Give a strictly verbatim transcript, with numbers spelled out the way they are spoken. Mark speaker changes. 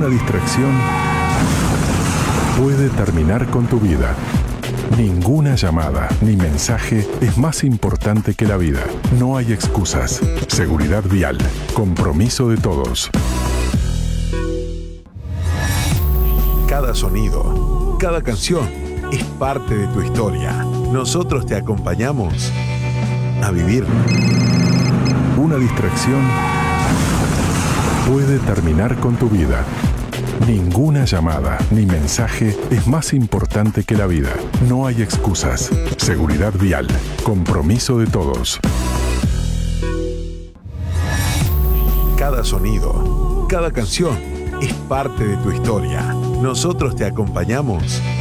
Speaker 1: Una distracción puede terminar con tu vida. Ninguna llamada ni mensaje es más importante que la vida. No hay excusas. Seguridad vial. Compromiso de todos.
Speaker 2: Cada sonido, cada canción es parte de tu historia. Nosotros te acompañamos a vivir.
Speaker 1: Una distracción puede terminar con tu vida. Ninguna llamada ni mensaje es más importante que la vida. No hay excusas. Seguridad vial. Compromiso de todos.
Speaker 2: Cada sonido, cada canción es parte de tu historia. Nosotros te acompañamos